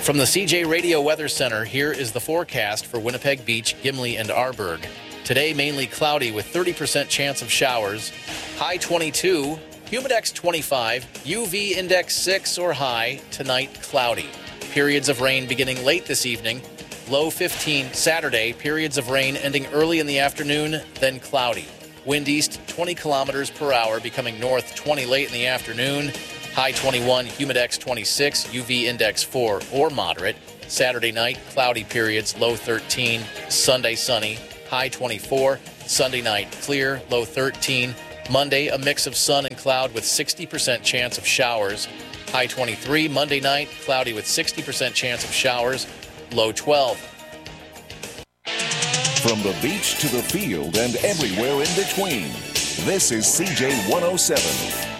From the CJ Radio Weather Center, here is the forecast for Winnipeg Beach, Gimli, and Arborg. Today, mainly cloudy with 30% chance of showers. High 22, humidex 25, UV index 6 or high. Tonight, cloudy. Periods of rain beginning late this evening. Low 15 Saturday, periods of rain ending early in the afternoon, then cloudy. Wind east 20 kilometers per hour, becoming north 20 late in the afternoon. High 21, humidex 26, UV index 4 or moderate. Saturday night, cloudy periods, low 13. Sunday, sunny, high 24. Sunday night, clear, low 13. Monday, a mix of sun and cloud with 60% chance of showers. High 23. Monday night, cloudy with 60% chance of showers, low 12. From the beach to the field and everywhere in between, this is CJ 107.